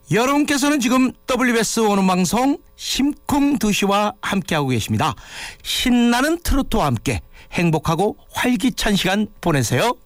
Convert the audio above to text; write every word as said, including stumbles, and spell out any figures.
여러분께서는 지금 더블유비에스 오는 방송 심쿵두시와 함께하고 계십니다. 신나는 트로트와 함께 행복하고 활기찬 시간 보내세요.